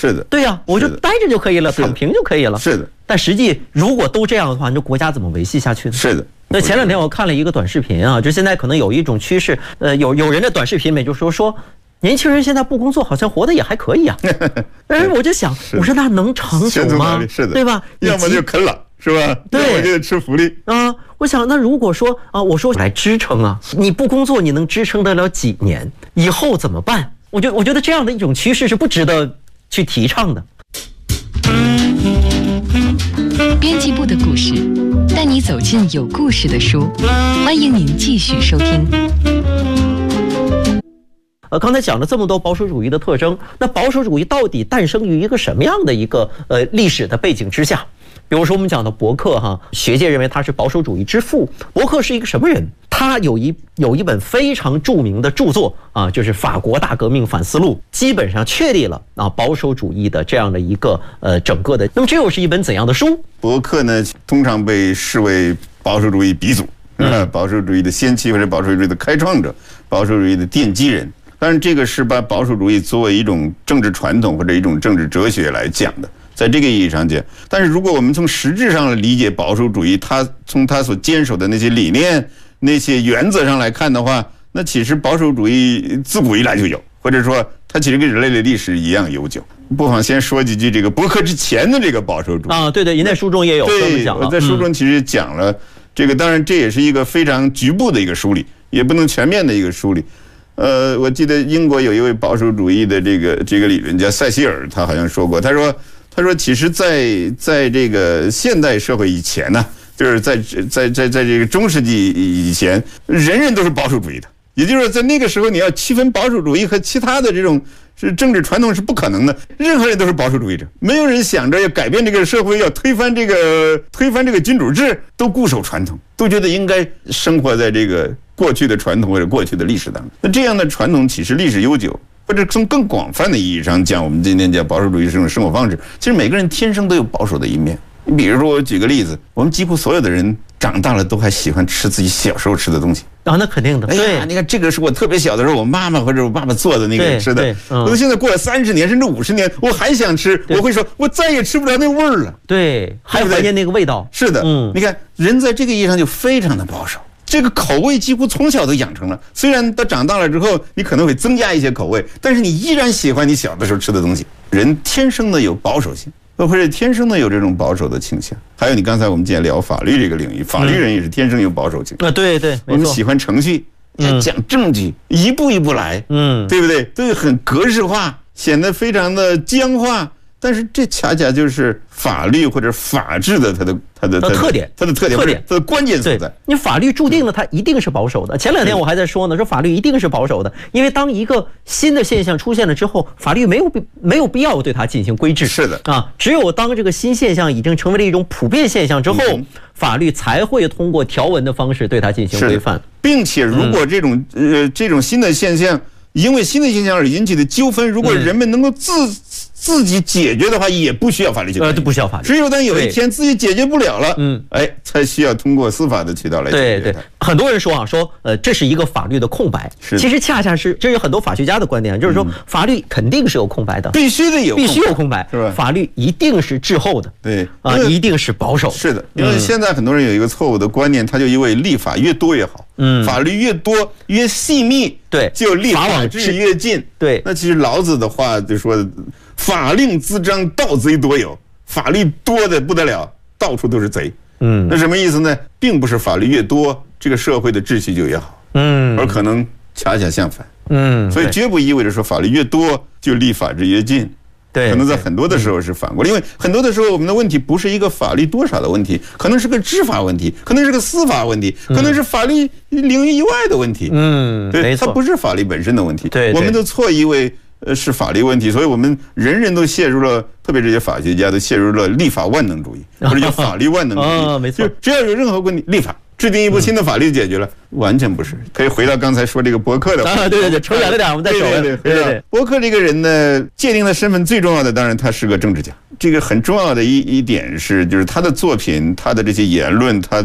是的， 对呀，我就待着就可以了，躺平就可以了。 是的。 但实际如果都这样的话，那国家怎么维系下去呢？ 是的。 那前两天我看了一个短视频啊，就现在可能有一种趋势，有人的短视频里就说年轻人现在不工作好像活得也还可以啊。但是我就想，我说那能长久吗？ 是的， 对吧？ 要么就啃老，是吧？ 对， 要么就吃福利啊。我想，那如果说啊，我说来支撑啊，你不工作，你能支撑得了几年？以后怎么办？我觉得这样的一种趋势是不值得去提倡的。 编辑部的故事，带你走进有故事的书。欢迎您继续收听。 刚才讲了这么多保守主义的特征，那保守主义到底诞生于一个什么样的一个历史的背景之下？比如说我们讲的伯克哈，学界认为他是保守主义之父。伯克是一个什么人？他有一本非常著名的著作啊，就是《法国大革命反思录》，基本上确立了啊保守主义的这样的一个整个的。那么这又是一本怎样的书？ 伯克呢，通常被视为保守主义鼻祖，保守主义的先驱或者保守主义的开创者，保守主义的奠基人。当然，这个是把保守主义作为一种政治传统或者一种政治哲学来讲的。在这个意义上讲，但是如果我们从实质上理解保守主义，从他所坚守的那些理念、那些原则上来看的话，那其实保守主义自古以来就有，或者说它其实跟人类的历史一样悠久。不妨先说几句这个伯克之前的这个保守主义啊， 对，您在书中也有跟我们讲了。 我在书中其实讲了这个，当然这也是一个非常局部的一个梳理，也不能全面的一个梳理。我记得英国有一位保守主义的这个理论家塞西尔，他好像说过，他说其实在这个现代社会以前呢，就是在这个中世纪以前，人人都是保守主义的，也就是说在那个时候你要区分保守主义和其他的这种是政治传统是不可能的，任何人都是保守主义者，没有人想着要改变这个社会，要推翻这个君主制，都固守传统，都觉得应该生活在这个过去的传统或者过去的历史当中。那这样的传统其实历史悠久，或者从更广泛的意义上讲，我们今天讲保守主义是一种生活方式，其实每个人天生都有保守的一面。你比如说，我举个例子，我们几乎所有的人长大了都还喜欢吃自己小时候吃的东西啊，那肯定的。对， 你看这个是我特别小的时候，我妈妈或者我爸爸做的那个吃的，我现在过了30年甚至50年，我还想吃，我会说我再也吃不了那味儿了。 对，还怀念那个味道。 是的，你看人在这个意义上就非常的保守。这个口味几乎从小都养成了，虽然到长大了之后，你可能会增加一些口味，但是你依然喜欢你小的时候吃的东西。人天生的有保守性，或者天生的有这种保守的倾向。还有你刚才我们今天聊法律这个领域，法律人也是天生有保守性。 对， 我们喜欢程序，要讲证据，一步一步来，对不对？都很格式化，显得非常的僵化。但是这恰恰就是法律或者法治的它的特点，它的关键所在。 你法律注定了它一定是保守的。前两天我还在说呢，说法律一定是保守的，因为当一个新的现象出现了之后，法律没有必要对它进行规制。 是的啊，只有当这个新现象已经成为了一种普遍现象之后，法律才会通过条文的方式对它进行规范。 并且如果这种新的现象，因为新的现象而引起的纠纷，如果人们能够自己解决的话，也不需要法律去干预， 不需要法律。 只有当有一天自己解决不了了，才需要通过司法的渠道来解决它。 对，很多人说这是一个法律的空白，其实恰恰是这有很多法学家的观点，就是说法律肯定是有空白的， 必须有空白， 是吧？法律一定是滞后的， 对啊，一定是保守。 是的，因为现在很多人有一个错误的观念，他就以为立法越多越好，法律越多越细密， 对， 就离法治越近。 对， 那其实老子的话就说，法令滋章，盗贼多有。法律多的不得了，到处都是贼。那什么意思呢？并不是法律越多，这个社会的秩序就越好。而可能恰恰相反。所以绝不意味着说法律越多就离法治越近。 对， 可能在很多的时候是反过来，因为很多的时候我们的问题不是一个法律多少的问题，可能是个知法问题，可能是个司法问题，可能是法律领域以外的问题。对，它不是法律本身的问题。 对， 我们都错以为是法律问题，所以我们人都陷入了，特别这些法学家都陷入了立法万能主义，或者叫法律万能主义。 没错， 就只要有任何问题，立法制定一部新的法律解决了，完全不是。可以回到刚才说这个伯克的话， 对，扯远了点，我们再说。 对。伯克这个人呢，界定的身份最重要的，当然他是个政治家。这个很重要的一点是，就是他的作品，他的这些言论，他